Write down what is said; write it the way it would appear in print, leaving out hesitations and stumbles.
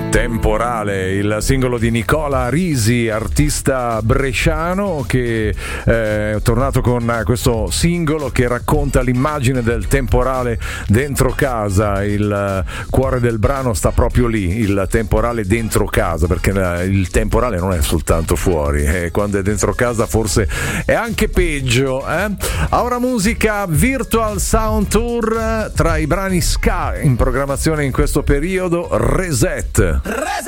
Temporale, il singolo di Nicola Risi, artista bresciano che è tornato con questo singolo che racconta l'immagine del temporale dentro casa. Il cuore del brano sta proprio lì, il temporale dentro casa, perché il temporale non è soltanto fuori, quando è dentro casa forse è anche peggio, eh? Ora musica, Virtual Sound Tour, tra i brani ska in programmazione in questo periodo, Reset.